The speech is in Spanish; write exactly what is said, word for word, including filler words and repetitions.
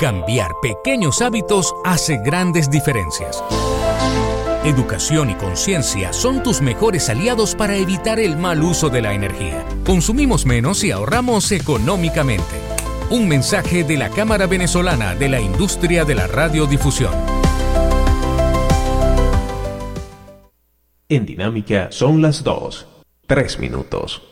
Cambiar pequeños hábitos hace grandes diferencias. Educación y conciencia son tus mejores aliados para evitar el mal uso de la energía. Consumimos menos y ahorramos económicamente. Un mensaje de la Cámara Venezolana de la Industria de la Radiodifusión. En Dinámica son las dos, tres minutos.